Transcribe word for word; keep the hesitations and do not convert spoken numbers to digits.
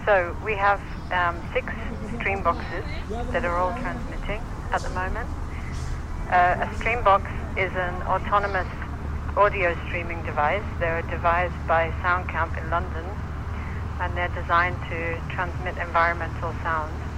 So we have um, six stream boxes that are all transmitting at the moment. Uh, a stream box is an autonomous audio streaming device. They're devised by SoundCamp in London, and they're designed to transmit environmental sounds.